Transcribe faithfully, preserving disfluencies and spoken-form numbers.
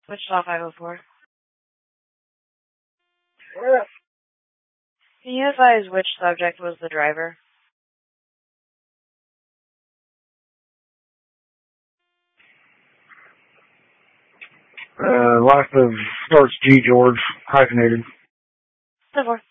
Wichita five oh four. Yeah. Can you advise which subject was the driver? Uh, last of starts G George, hyphenated. ten four.